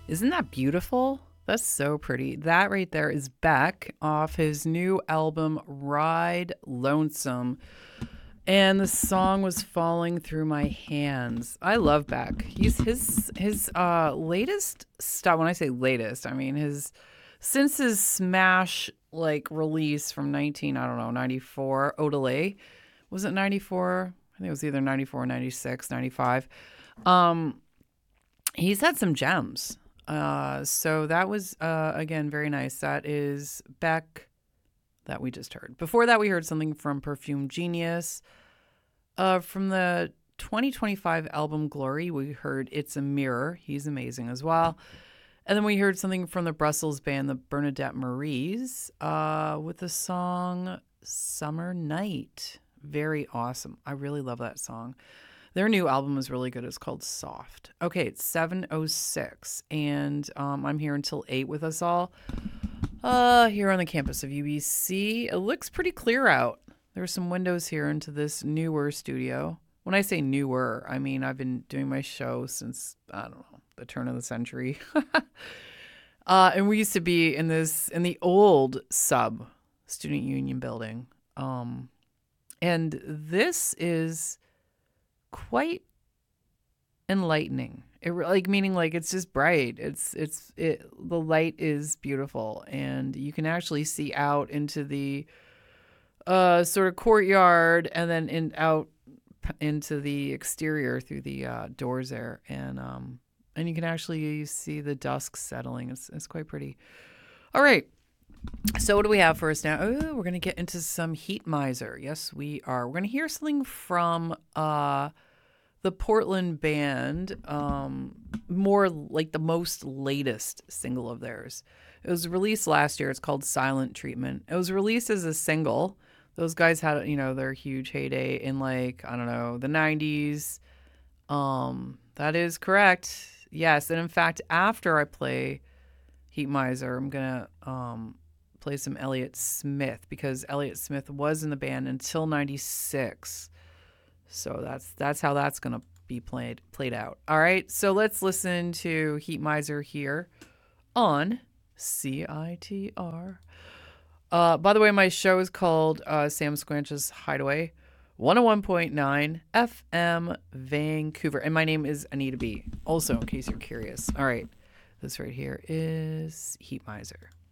Isn't that beautiful? That's so pretty. That right there is Beck off his new album Ride Lonesome. And the song was falling through my hands. I love Beck. He's his latest stuff. When I say latest, I mean his since his smash like release from 19, I don't know, 94, Odelay. Was it 94? I think it was either 94, 96, 95. Um he's had some gems. So that was again very nice. That is Beck that we just heard. Before that, we heard something from Perfume Genius. From the 2025 album Glory, we heard It's a Mirror. He's amazing as well. And then we heard something from the Brussels band, the Bernadette Maries, with the song Summer Night. Very awesome. I really love that song. Their new album is really good. It's called Soft. Okay, it's 7:06, and I'm here until 8 with us all. Here on the campus of UBC. It looks pretty clear out. There are some windows here into this newer studio. When I say newer, I mean I've been doing my show since, I don't know, the turn of the century. And we used to be in the old sub student union building. And this is quite enlightening. It like meaning like it's just bright. The light is beautiful, and you can actually see out into the sort of courtyard, and then out into the exterior through the doors there, and you can actually see the dusk settling. It's quite pretty. All right. So what do we have for us now? Oh, we're gonna get into some Heat Miser. Yes, we are. We're gonna hear something from the Portland band, more like the most latest single of theirs. It was released last year. It's called Silent Treatment. It was released as a single. Those guys had, their huge heyday in like, I don't know, the 90s. That is correct. Yes. And in fact, after I play Heat Miser, I'm going to play some Elliott Smith, because Elliott Smith was in the band until 96. So that's how that's going to be played out. All right. So let's listen to Heat Miser here on CITR. By the way, my show is called Sam Squanch's Hideaway, 101.9 FM Vancouver. And my name is Anita B. Also, in case you're curious. All right. This right here is Heat Miser.